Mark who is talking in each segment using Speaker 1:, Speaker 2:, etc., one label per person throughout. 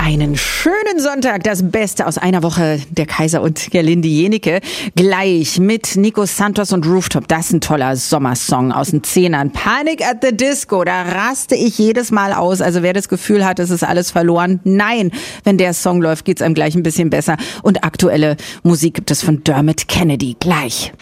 Speaker 1: Einen schönen Sonntag, das Beste aus einer Woche, der Kaiser und Gerlinde Jenieke. Gleich mit Nico Santos und Rooftop. Das ist ein toller Sommersong aus den Zehnern. Panic at the Disco, da raste ich jedes Mal aus. Also wer das Gefühl hat, es ist alles verloren. Nein, wenn der Song läuft, geht's einem gleich ein bisschen besser. Und aktuelle Musik gibt es von Dermot Kennedy. Gleich.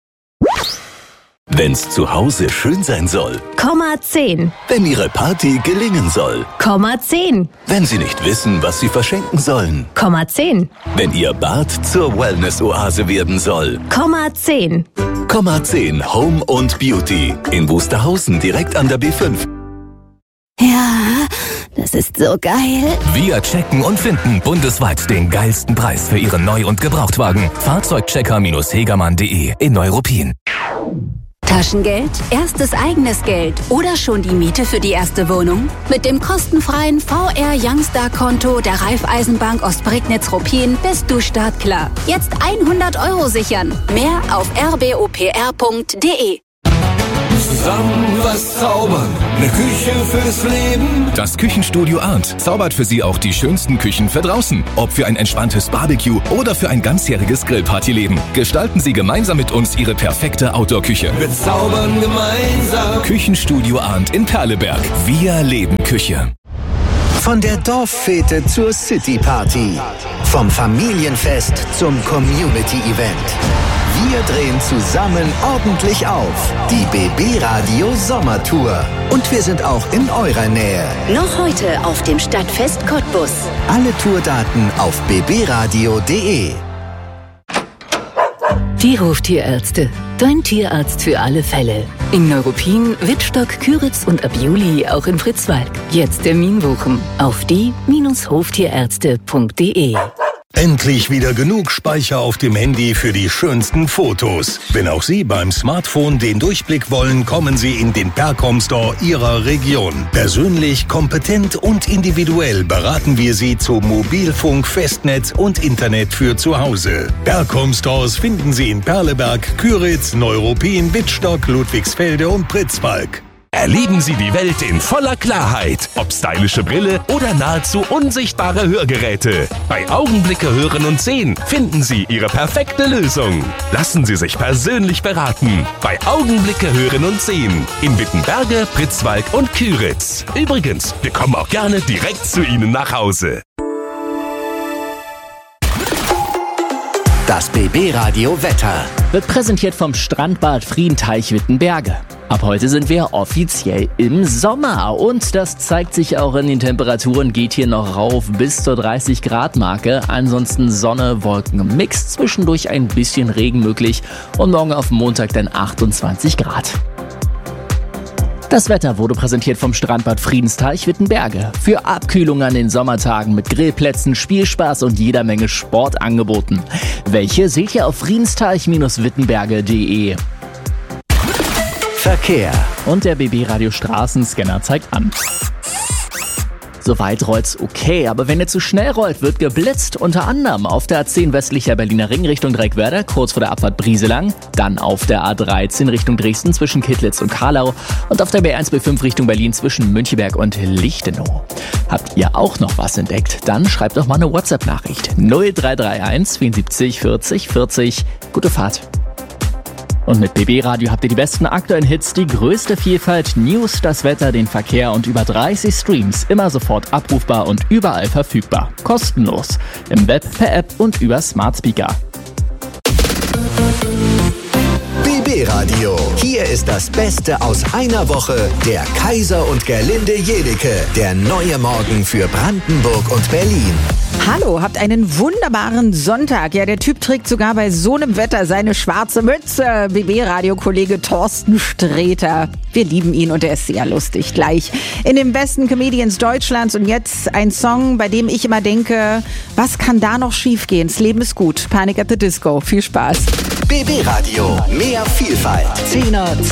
Speaker 2: Wenn's zu Hause schön sein soll.
Speaker 3: 10.
Speaker 2: Wenn Ihre Party gelingen soll.
Speaker 3: 10.
Speaker 2: Wenn Sie nicht wissen, was Sie verschenken sollen.
Speaker 3: 10.
Speaker 2: Wenn Ihr Bad zur Wellness-Oase werden soll.
Speaker 3: 10.
Speaker 2: 10 Home und Beauty. In Wusterhausen direkt an der B5.
Speaker 3: Ja, das ist so geil.
Speaker 4: Wir checken und finden bundesweit den geilsten Preis für Ihren Neu- und Gebrauchtwagen. Fahrzeugchecker-hegermann.de in Neuruppin.
Speaker 5: Taschengeld, erstes eigenes Geld oder schon die Miete für die erste Wohnung? Mit dem kostenfreien VR Youngstar-Konto der Raiffeisenbank Ostprignitz-Ruppin bist du startklar. Jetzt 100 € sichern. Mehr auf rbopr.de.
Speaker 6: Zusammen was zaubern, eine Küche fürs Leben.
Speaker 4: Das Küchenstudio Arndt zaubert für Sie auch die schönsten Küchen für draußen. Ob für ein entspanntes Barbecue oder für ein ganzjähriges Grillpartyleben. Gestalten Sie gemeinsam mit uns Ihre perfekte Outdoor-Küche.
Speaker 6: Wir zaubern gemeinsam.
Speaker 4: Küchenstudio Arndt in Perleberg. Wir leben Küche.
Speaker 7: Von der Dorffete zur City-Party. Vom Familienfest zum Community-Event. Wir drehen zusammen ordentlich auf. Die BB Radio Sommertour. Und wir sind auch in eurer Nähe.
Speaker 5: Noch heute auf dem Stadtfest Cottbus.
Speaker 7: Alle Tourdaten auf bbradio.de.
Speaker 8: Die Hoftierärzte. Dein Tierarzt für alle Fälle. In Neuruppin, Wittstock, Küritz und ab Juli auch in Fritzwalk. Jetzt Termin buchen auf die-hoftierärzte.de.
Speaker 9: Endlich wieder genug Speicher auf dem Handy für die schönsten Fotos. Wenn auch Sie beim Smartphone den Durchblick wollen, kommen Sie in den Percom Store Ihrer Region. Persönlich, kompetent und individuell beraten wir Sie zu Mobilfunk, Festnetz und Internet für zu Hause. Percom Stores finden Sie in Perleberg, Küritz, Neuruppin, Wittstock, Ludwigsfelde und Pritzwalk.
Speaker 4: Erleben Sie die Welt in voller Klarheit. Ob stylische Brille oder nahezu unsichtbare Hörgeräte. Bei Augenblicke Hören und Sehen finden Sie Ihre perfekte Lösung. Lassen Sie sich persönlich beraten. Bei Augenblicke Hören und Sehen. In Wittenberge, Pritzwalk und Küritz. Übrigens, wir kommen auch gerne direkt zu Ihnen nach Hause.
Speaker 7: Das BB Radio Wetter
Speaker 10: wird präsentiert vom Strandbad Friedenteich Wittenberge. Ab heute sind wir offiziell im Sommer und das zeigt sich auch in den Temperaturen, geht hier noch rauf bis zur 30 Grad Marke. Ansonsten Sonne, Wolken, Mix, zwischendurch ein bisschen Regen möglich und morgen auf Montag dann 28 Grad. Das Wetter wurde präsentiert vom Strandbad Friedensteich Wittenberge. Für Abkühlung an den Sommertagen mit Grillplätzen, Spielspaß und jeder Menge Sport angeboten. Welche seht ihr auf friedensteich-wittenberge.de.
Speaker 7: Verkehr.
Speaker 10: Und der BB Radio Straßenscanner zeigt an. Soweit rollt's okay, aber wenn ihr zu schnell rollt, wird geblitzt. Unter anderem auf der A10 westlicher Berliner Ring Richtung Dreckweiler, kurz vor der Abfahrt Brieselang. Dann auf der A13 Richtung Dresden zwischen Kittlitz und Karlau. Und auf der B1-B5 Richtung Berlin zwischen Müncheberg und Lichtenau. Habt ihr auch noch was entdeckt? Dann schreibt doch mal eine WhatsApp-Nachricht. 0331 74 40 40. Gute Fahrt. Und mit BB Radio habt ihr die besten aktuellen Hits, die größte Vielfalt, News, das Wetter, den Verkehr und über 30 Streams. Immer sofort abrufbar und überall verfügbar. Kostenlos. Im Web, per App und über Smart Speaker.
Speaker 7: BB Radio. Hier ist das Beste aus einer Woche. Der Kaiser und Gerlinde Jenieke. Der neue Morgen für Brandenburg und Berlin.
Speaker 1: Hallo, habt einen wunderbaren Sonntag. Ja, der Typ trägt sogar bei so einem Wetter seine schwarze Mütze. BB-Radio-Kollege Thorsten Sträter. Wir lieben ihn und er ist sehr lustig. Gleich in den besten Comedians Deutschlands. Und jetzt ein Song, bei dem ich immer denke, was kann da noch schiefgehen? Das Leben ist gut. Panic at the Disco. Viel Spaß.
Speaker 7: BB Radio. Mehr Vielfalt. 10er